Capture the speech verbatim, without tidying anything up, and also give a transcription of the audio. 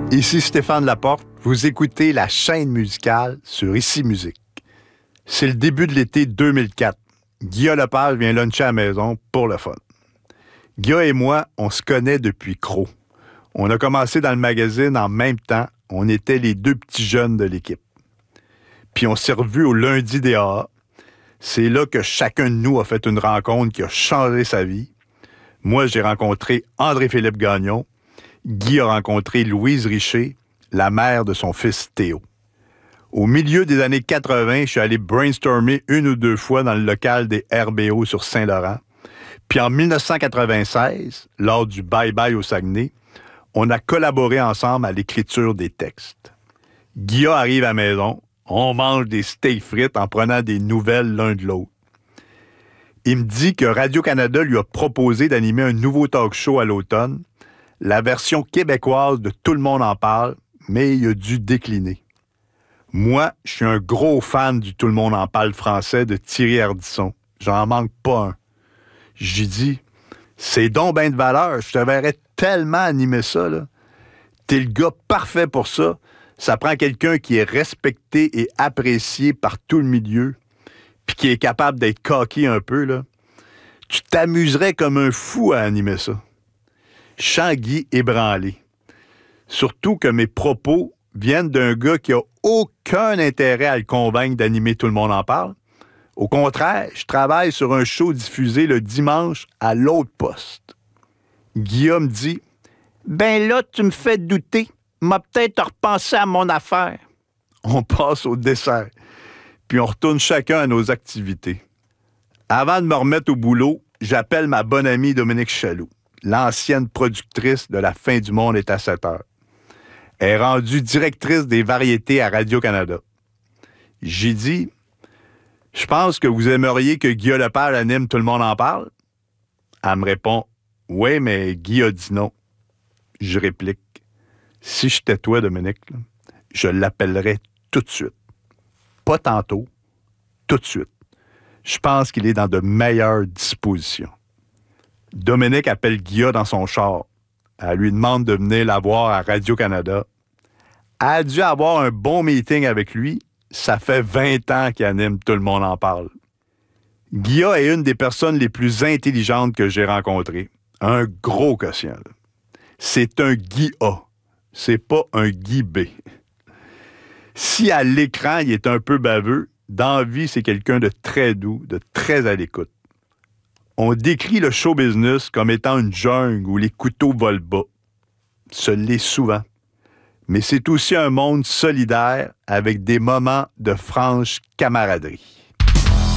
Ici Stéphane Laporte, vous écoutez la chaîne musicale sur Ici Musique. C'est le début de l'été deux mille quatre. Guillaume Lepage vient luncher à la maison pour le fun. Guillaume et moi, on se connaît depuis Croc. On a commencé dans le magazine en même temps. On était les deux petits jeunes de l'équipe. Puis on s'est revus au lundi des A A. C'est là que chacun de nous a fait une rencontre qui a changé sa vie. Moi, j'ai rencontré André-Philippe Gagnon. Guy a rencontré Louise Richer, la mère de son fils Théo. Au milieu des années quatre-vingt, je suis allé brainstormer une ou deux fois dans le local des R B O sur Saint-Laurent. Puis en dix-neuf cent quatre-vingt-seize, lors du Bye Bye au Saguenay, on a collaboré ensemble à l'écriture des textes. Guillaume arrive à la maison, on mange des steaks frites en prenant des nouvelles l'un de l'autre. Il me dit que Radio-Canada lui a proposé d'animer un nouveau talk show à l'automne, la version québécoise de Tout le monde en parle, mais il a dû décliner. Moi, je suis un gros fan du Tout le monde en parle français de Thierry Ardisson. J'en manque pas un. J'ai dit, c'est donc ben de valeur, je te verrais tellement animer ça, là. T'es le gars parfait pour ça. Ça prend quelqu'un qui est respecté et apprécié par tout le milieu, puis qui est capable d'être coquille un peu, là. Tu t'amuserais comme un fou à animer ça. Jean-Guy ébranlé. Surtout que mes propos viennent d'un gars qui a aucun intérêt à le convaincre d'animer Tout le monde en parle. Au contraire, je travaille sur un show diffusé le dimanche à l'autre poste. Guillaume dit « Ben là, tu me fais douter. M'a peut-être repensé à mon affaire. » On passe au dessert, puis on retourne chacun à nos activités. Avant de me remettre au boulot, j'appelle ma bonne amie Dominique Chaloux, l'ancienne productrice de La fin du monde est à sept heures. Elle est rendue directrice des variétés à Radio-Canada. J'ai dit, je pense que vous aimeriez que Guillaume Lepage anime Tout le monde en parle? Elle me répond, oui, mais Guy a dit non. Je réplique, si j'étais toi, Dominique, là, je l'appellerais tout de suite. Pas tantôt, tout de suite. Je pense qu'il est dans de meilleures dispositions. Dominique appelle Guillaume dans son char. Elle lui demande de venir la voir à Radio-Canada. Elle a dû avoir un bon meeting avec lui. Ça fait vingt ans qu'il anime Tout le monde en parle. Guillaume est une des personnes les plus intelligentes que j'ai rencontrées. Un gros quotient. C'est un Guy A. C'est pas un Guy B. Si à l'écran, il est un peu baveux, dans la vie, c'est quelqu'un de très doux, de très à l'écoute. On décrit le show business comme étant une jungle où les couteaux volent bas. Ce l'est souvent. Mais c'est aussi un monde solidaire avec des moments de franche camaraderie.